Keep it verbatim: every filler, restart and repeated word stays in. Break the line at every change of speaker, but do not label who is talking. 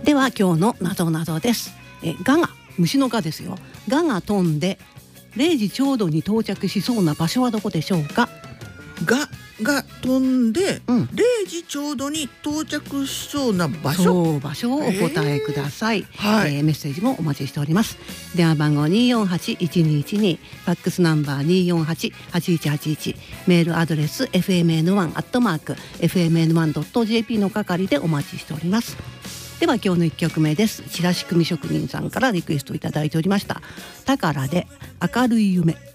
では今日のなぞなぞです。えガが虫のガですよ。ガが飛んでれいじちょうどに到着しそうな場所はどこでしょうか。
ガが飛んで、
うん、
れいじちょうどに到着しそうな場所。
そう場所をお答えください。
えーはい
えー、メッセージもお待ちしております。電話番号 にーよんはちいちにいちに、ファックスナンバー にーよんはちはちいちはちいち、メールアドレス エフエムエヌワン アットマーク エフエムエヌワン ドット ジェーピー の係でお待ちしております。では今日のいっきょくめです。チラシ組職人さんからリクエストいただいておりました。宝で明るい夢。